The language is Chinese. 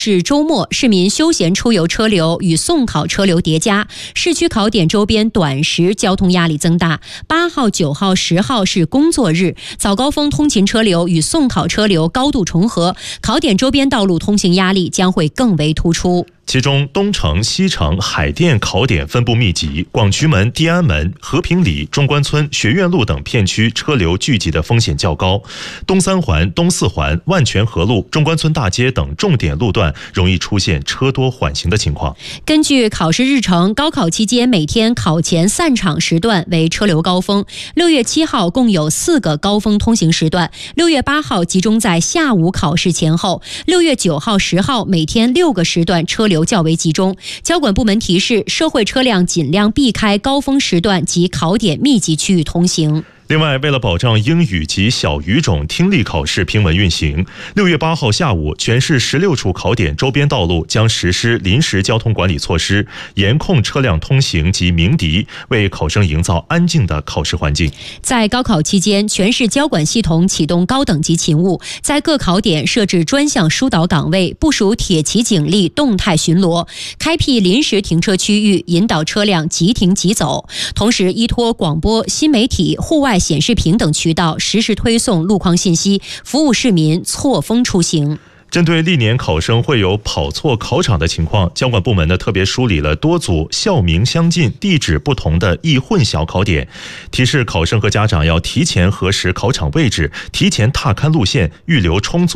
至周末，市民休闲出游车流与送考车流叠加，市区考点周边短时交通压力增大。8号、9号、10号是工作日，早高峰通勤车流与送考车流高度重合，考点周边道路通行压力将会更为突出。 其中，东城、西城、海淀考点分布密集，广渠门、地安门、和平里、中关村、学院路等片区车流聚集的风险较高。东三环、东四环、万泉河路、中关村大街等重点路段容易出现车多缓行的情况。 根据考试日程，高考期间每天考前散场时段为车流高峰。6月7号共有4个高峰通行时段，6月8号集中在下午考试前后，6月9号、10号每天6个时段车流较为集中。交管部门提示，社会车辆尽量避开高峰时段及考点密集区域通行。 另外，为了保障英语及小语种听力考试平稳运行，6月8号下午，全市16处考点周边道路将实施临时交通管理措施，严控车辆通行及鸣笛，为考生营造安静的考试环境。 在高考期间，全市交管系统启动高等级勤务，在各考点设置专项疏导岗位，部署铁骑警力动态巡逻，开辟临时停车区域，引导车辆即停即走。同时，依托广播、新媒体、户外显示屏等渠道实时推送路况信息，服务市民错峰出行。 针对历年考生会有跑错考场的情况，交管部门特别梳理了多组校名相近、地址不同的易混淆考点，提示考生和家长要提前核实考场位置，提前踏勘路线，预留充足